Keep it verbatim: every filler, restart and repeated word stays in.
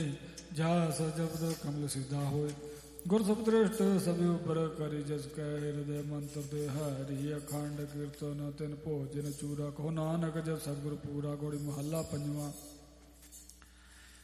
ਜਾ ਸਜਬਦ ਕਮਲ ਸਿੱਧਾ ਹੋਏ। ਗੁਰ ਸਬਦ੍ਰਿਸ਼ਟ ਸਭਿ ਉਪਰ ਕਰੀ ਜਸ ਕੈ ਹਿਰਦੈ ਮੰਤਰ ਦੇ ਹਰਿ ਅਖੰਡ ਕੀਰਤਨ ਤਿਨ ਭੋਜਨ ਚੂਰਾ ਕਹੋ ਨਾਨਕ ਜਪ ਸਤਿਗੁਰ ਪੂਰਾ। ਗੋੜੀ ਮਹੱਲਾ ਪੰਜਵਾਂ।